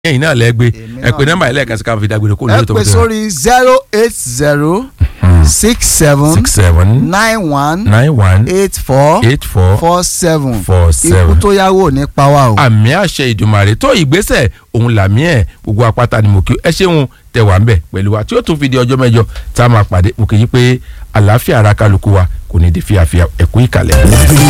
ẹ̀yin náà lẹ́gbẹ́ ẹ pè nọ́mbà ilé ẹ̀ka sí ká fi dágbére kó lórí tó ẹ pè sórí 08067918447 ikú tó yáwó ní pàwá o. àmì àṣẹ ìdùmarè tó ìgbésẹ̀ òun làmì ẹ̀ gbogbo apáta ni mo kí ẹ ṣeun tẹ wà ń bẹ̀ pẹ̀lú wa tí ó tún fi di ọjọ́ mẹ́jọ tá a máa pàdé mo kì í pé àlàáfíà ara kálukú wa kò ní di fíafíà ẹ̀kú ìkàlẹ̀.